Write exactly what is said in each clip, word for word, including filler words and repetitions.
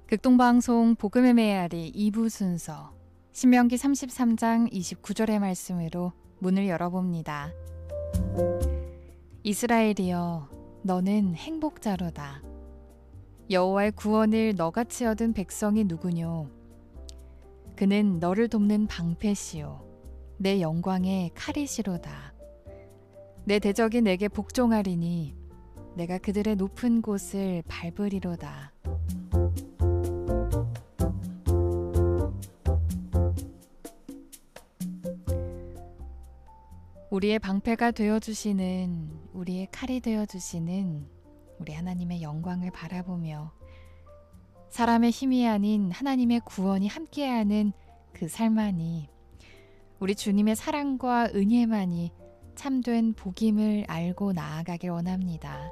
극동방송 복음의 메아리 이 부 순서 신명기 삼십삼 장 이십구 절의 말씀으로 문을 열어봅니다. 이스라엘이여, 너는 행복자로다. 여호와의 구원을 너같이 얻은 백성이 누구뇨? 그는 너를 돕는 방패시요 내 영광의 칼이시로다. 내 대적이 내게 복종하리니 내가 그들의 높은 곳을 밟으리로다. 우리의 방패가 되어주시는, 우리의 칼이 되어주시는 우리 하나님의 영광을 바라보며 사람의 힘이 아닌 하나님의 구원이 함께하는 그 삶만이, 우리 주님의 사랑과 은혜만이 참된 복임을 알고 나아가길 원합니다.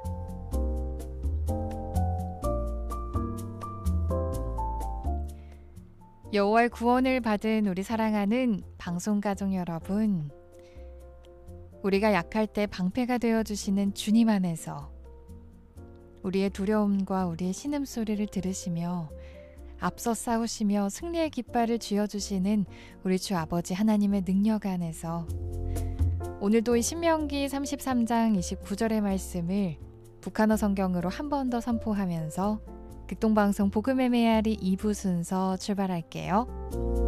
여호와의 구원을 받은 우리 사랑하는 방송가족 여러분, 우리가 약할 때 방패가 되어주시는 주님 안에서 우리의 두려움과 우리의 신음소리를 들으시며 앞서 싸우시며 승리의 깃발을 쥐어주시는 우리 주 아버지 하나님의 능력 안에서 오늘도 이 신명기 삼십삼 장 이십구 절의 말씀을 북한어 성경으로 한 번 더 선포하면서 극동방송 복음의 메아리 이 부 순서 출발할게요.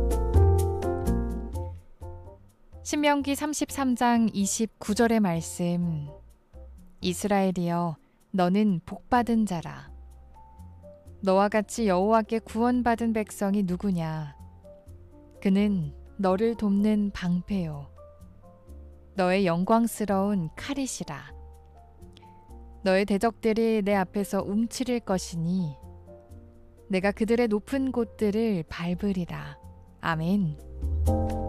신명기 삼십삼 장 이십구 절의 말씀. 이스라엘이여, 너는 복받은 자라. 너와 같이 여호와께 구원받은 백성이 누구냐? 그는 너를 돕는 방패요 너의 영광스러운 칼이시라. 너의 대적들이 내 앞에서 움츠릴 것이니 내가 그들의 높은 곳들을 밟으리라. 아멘.